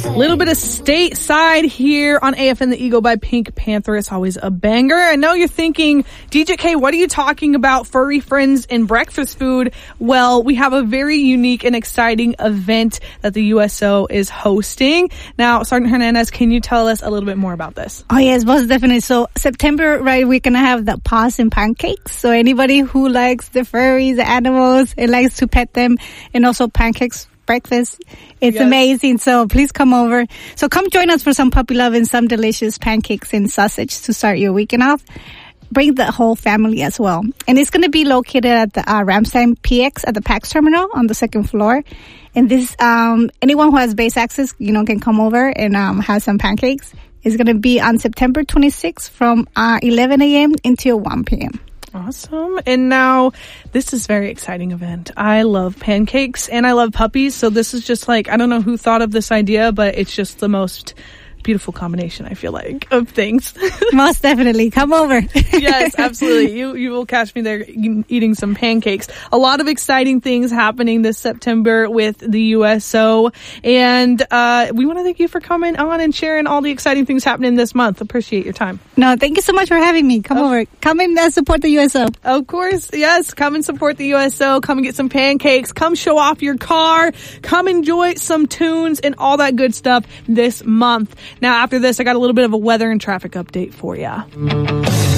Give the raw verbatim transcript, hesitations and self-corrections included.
A little bit of stateside here on A F N The Eagle by Pink Panther. It's always a banger. I know you're thinking, D J K, what are you talking about? Furry friends and breakfast food? Well, we have a very unique and exciting event that the U S O is hosting. Now, Sergeant Hernandez, can you tell us a little bit more about this? Oh, yes, most definitely. So September, right, we're going to have the paws and pancakes. So anybody who likes the furries, the animals, and likes to pet them, and also pancakes, breakfast. It's yes. amazing. So please come over. So come join us for some puppy love and some delicious pancakes and sausage to start your weekend off. Bring the whole family as well. And it's going to be located at the uh, Ramstein P X at the PAX terminal on the second floor. And this, um, anyone who has base access, you know, can come over and um, have some pancakes. It's going to be on September twenty-sixth from uh, eleven a.m. until one p.m. Awesome. And now this is a very exciting event. I love pancakes and I love puppies. So this is just like, I don't know who thought of this idea, but it's just the most beautiful combination, I feel like, of things. Most definitely. Come over. Yes, absolutely. You you will catch me there eating some pancakes. A lot of exciting things happening this September with the U S O. And uh, we want to thank you for coming on and sharing all the exciting things happening this month. Appreciate your time. No, thank you so much for having me. Come oh. over. Come and uh, support the U S O. Of course. Yes. Come and support the U S O. Come and get some pancakes. Come show off your car. Come enjoy some tunes and all that good stuff this month. Now, after this, I got a little bit of a weather and traffic update for you.